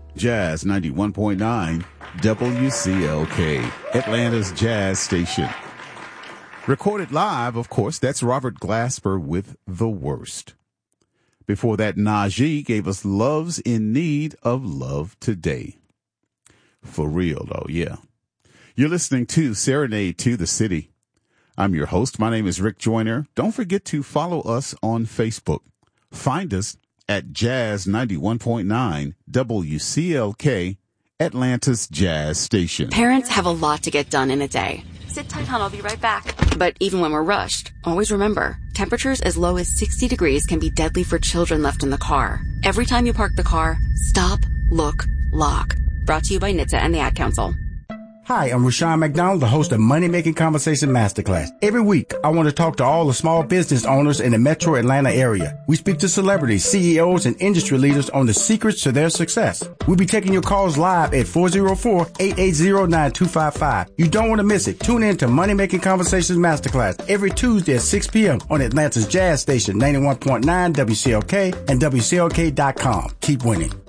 Jazz 91.9 WCLK, Atlanta's jazz station. Recorded live, of course, that's Robert Glasper with The Worst. Before that, Najee gave us Love's in Need of Love Today. For real, though, yeah. You're listening to Serenade to the City. I'm your host. My name is Rick Joyner. Don't forget to follow us on Facebook. Find us at Jazz 91.9 WCLK, Atlanta's jazz station. Parents have a lot to get done in a day. Sit tight, hon. I'll be right back. But even when we're rushed, always remember, temperatures as low as 60 degrees can be deadly for children left in the car. Every time you park the car, stop, look, lock. Brought to you by NHTSA and the Ad Council. Hi, I'm Rushion McDonald, the host of Money Making Conversation Masterclass. Every week, I want to talk to all the small business owners in the metro Atlanta area. We speak to celebrities, CEOs, and industry leaders on the secrets to their success. We'll be taking your calls live at 404-880-9255. You don't want to miss it. Tune in to Money Making Conversations Masterclass every Tuesday at 6 p.m. on Atlanta's jazz station, 91.9 WCLK and WCLK.com. Keep winning.